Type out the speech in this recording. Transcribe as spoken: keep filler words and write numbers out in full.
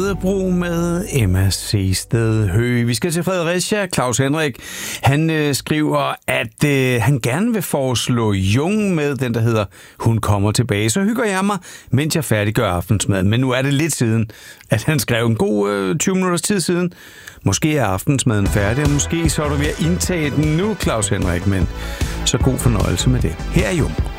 Rødebro med Emma Seested Høgh. Vi skal til Fredericia. Claus Henrik, han øh, skriver, at øh, han gerne vil foreslå Jung med den, der hedder Hun kommer tilbage. Så hygger jeg mig, mens jeg færdiggør aftensmaden. Men nu er det lidt siden, at han skrev en god øh, tyve minutters tid siden. Måske er aftensmaden færdig, og måske så er du ved at indtage den nu, Claus Henrik. Men så god fornøjelse med det. Her er Jung.